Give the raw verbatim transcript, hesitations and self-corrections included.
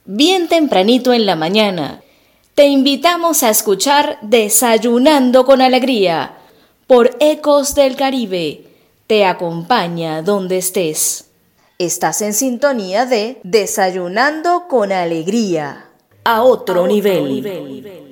bien tempranito en la mañana. Te invitamos a escuchar Desayunando con Alegría por Ecos del Caribe. Te acompaña donde estés. Estás en sintonía de Desayunando con Alegría. A otro, a otro nivel. nivel.